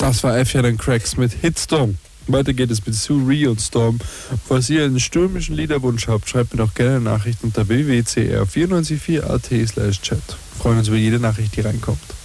Das war F. Cracks mit Hitstorm. Weiter geht es mit Suri und Storm. Falls ihr einen stürmischen Liederwunsch habt, schreibt mir doch gerne eine Nachricht unter www.cr944.at/chat. Freuen uns über jede Nachricht, die reinkommt.